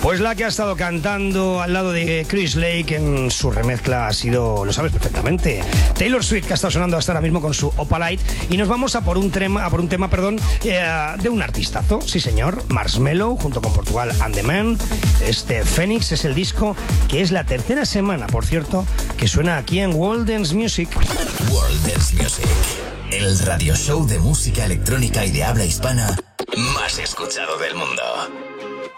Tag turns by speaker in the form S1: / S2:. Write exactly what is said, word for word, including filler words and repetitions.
S1: Pues la que ha estado cantando al lado de Chris Lake en su remezcla ha sido, lo sabes perfectamente, Taylor Swift, que ha estado sonando hasta ahora mismo con su Opalite. Y nos vamos a por un tema, a por un tema, perdón, eh, de un artistazo, sí señor, Marshmello, junto con Portugal and the Man. Este Phoenix es el disco que es la tercera semana, por cierto, que suena aquí en World Dance Music.
S2: World Dance Music, el radio show de música electrónica y de habla hispana más escuchado del mundo.